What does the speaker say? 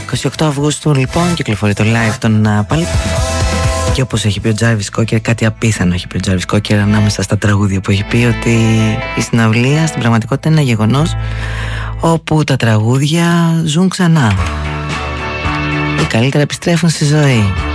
28 Αυγούστου λοιπόν κυκλοφορεί το live των Pulp. Και όπως έχει πει ο Jarvis Cocker, κάτι απίθανο έχει πει ο Jarvis Cocker ανάμεσα στα τραγούδια που έχει πει, ότι η συναυλία στην πραγματικότητα είναι ένα γεγονός όπου τα τραγούδια ζουν ξανά ή καλύτερα επιστρέφουν στη ζωή.